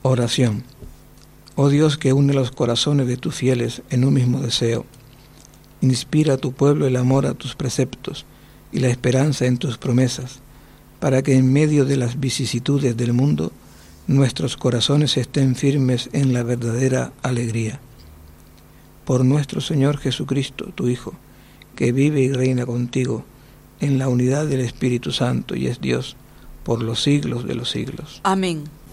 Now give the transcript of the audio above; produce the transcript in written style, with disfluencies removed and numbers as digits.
Oración. Oh Dios, que une los corazones de tus fieles en un mismo deseo, inspira a tu pueblo el amor a tus preceptos y la esperanza en tus promesas, para que en medio de las vicisitudes del mundo nuestros corazones estén firmes en la verdadera alegría. Por nuestro Señor Jesucristo, tu Hijo, que vive y reina contigo en la unidad del Espíritu Santo y es Dios por los siglos de los siglos. Amén.